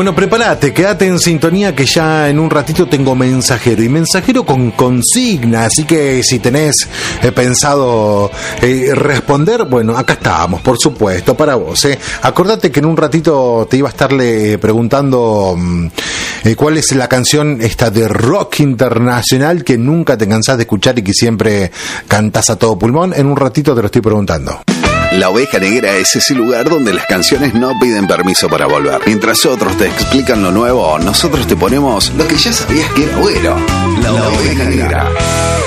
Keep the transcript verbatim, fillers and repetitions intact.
Bueno, prepárate, quédate en sintonía que ya en un ratito tengo mensajero y mensajero con consigna, así que si tenés eh, pensado eh, responder, bueno, acá estamos, por supuesto, para vos. Eh. Acordate que en un ratito te iba a estarle preguntando eh, cuál es la canción esta de rock internacional que nunca te cansás de escuchar y que siempre cantás a todo pulmón. En un ratito te lo estoy preguntando. La Oveja Negra es ese lugar donde las canciones no piden permiso para volver. Mientras otros te explican lo nuevo, nosotros te ponemos lo que ya sabías que era bueno. La, La Oveja Negra. Negra.